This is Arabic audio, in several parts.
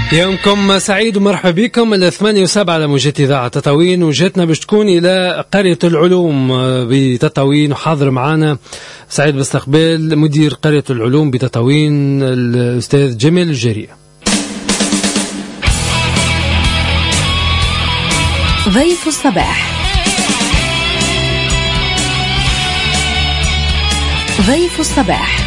يومكم سعيد ومرحبا بكم. 8:07 على موجات إذاعة تطاوين، وجهتنا باش تكون إلى قرية العلوم بتطاوين، وحاضر معنا سعيد باستقبال مدير قرية العلوم بتطاوين الأستاذ جمال الجريئة. ضيف الصباح. ضيف الصباح.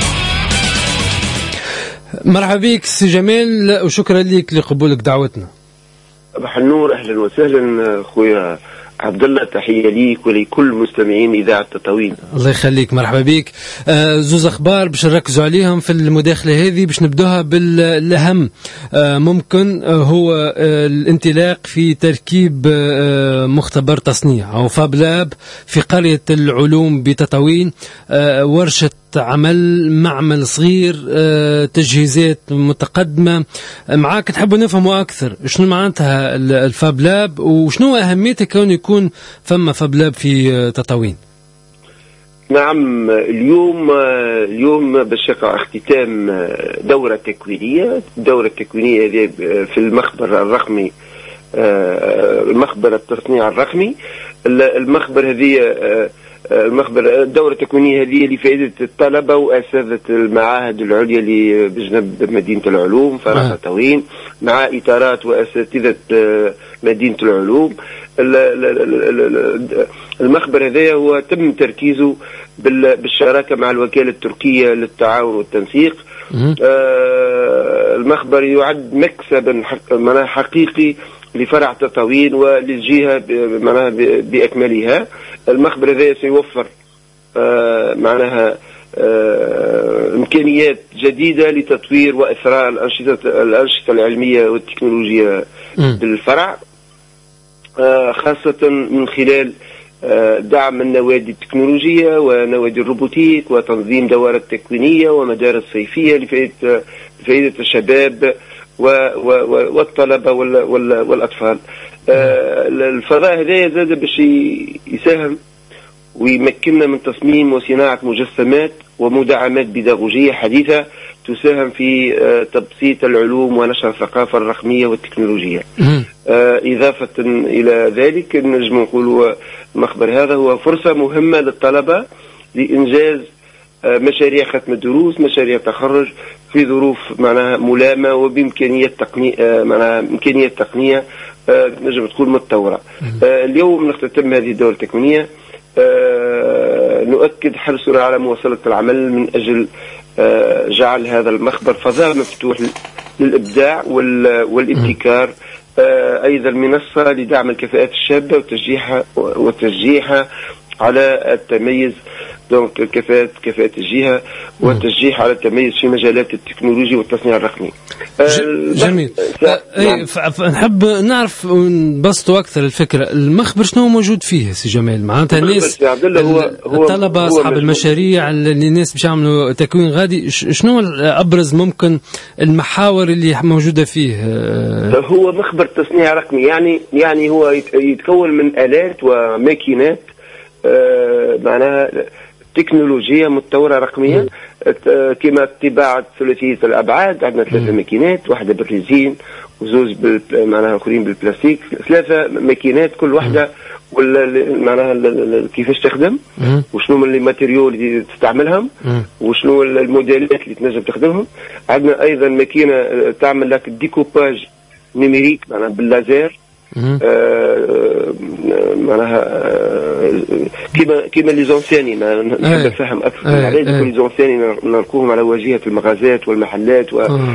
مرحبا بك سي جمال، وشكرا لك لقبولك دعوتنا. صباح النور، اهلا وسهلا خويا عبد الله، تحيه ليك ولكل مستمعين اذاعه تطاوين. الله يخليك، مرحبا بك. زوز اخبار باش نركزوا عليهم في المداخله هذه، باش نبدوها بالاهم. ممكن هو الانطلاق في تركيب مختبر تصنيع او فاب لاب في قريه العلوم بتطاوين، ورشه عمل، معمل صغير، تجهيزات متقدمة. معاك نحب نفهموا أكثر شنو معناتها الفاب لاب، وشنو أهميته كون يكون فما فاب لاب في تطاوين. نعم، اليوم باش يقع اختتام دورة تكوينية. الدورة التكوينية هذه في المخبر الرقمي، المخبر التصنيع الرقمي. المخبر هذه الدورة التكوينية هذه لفائدة الطلبة وأساتذة المعاهد العليا اللي بجنب مدينة العلوم فرع تطاوين، مع إطارات وأساتذة مدينة العلوم. المخبر هذا هو تم تركيزه بالشراكة مع الوكالة التركية للتعاون والتنسيق. المخبر يعد مكسبا حقيقي لفرع تطاوين وللجهة بأكملها. المخبر هذا سيوفر معناها إمكانيات جديدة لتطوير وإثراء الأنشطة العلمية والتكنولوجية بالفرع، خاصة من خلال دعم النوادي التكنولوجية ونوادي الروبوتيك وتنظيم دورات تكوينية ومدارس صيفية لفائدة الشباب والطلبة والأطفال. الفضاء هذا زاد باش يساهم ويمكننا من تصميم وصناعة مجسمات ومدعمات بيداغوجية حديثة تساهم في تبسيط العلوم ونشر الثقافة الرقمية والتكنولوجية. إضافة إلى ذلك نجم نقول المخبر هذا هو فرصة مهمة للطلبة لإنجاز مشاريع ختم الدروس، مشاريع تخرج في ظروف معناها ملامة وبإمكانية إمكانية تقنية نجم تكون متطورة. اليوم نختتم هذه الدورة التكوينية، نؤكد حرصنا على مواصلة العمل من أجل جعل هذا المخبر فضاء مفتوح للإبداع والابتكار، أيضا منصة لدعم الكفاءات الشابة وتشجيعها على التميز. دونك كفاءة الجهة والتشجيع على التميز في مجالات التكنولوجيا والتصنيع الرقمي. جميل. نحب نعرف ونبسطوا أكثر الفكرة. المخبر شنو موجود فيه سي جمال؟ معناتها الناس الطلبة أصحاب المشاريع اللي الناس باش يعملوا تكوين غادي، شنو أبرز ممكن المحاور اللي موجودة فيه؟ هو مخبر تصنيع رقمي، يعني هو يتكون من آلات وماكينات معناها تكنولوجيا متطورة رقميا، كما طباعة ثلاثية الأبعاد. عندنا 3 ماكينات، واحدة بالريزين وزوز معناها آخرين بالبلاستيك. 3 ماكينات كل واحدة معناها كيفاش تخدم، وشنو من الماتيريال اللي تستعملهم، وشنو الموديلات اللي تنجم تخدمهم. عندنا أيضا ماكينة تعمل لك ديكوباج نيميريك معناها باللازير، معناها كيما لي زونسياني. نحب نفهم اكثر عليه. لي زونسياني نلقوهم على واجهه المغازات والمحلات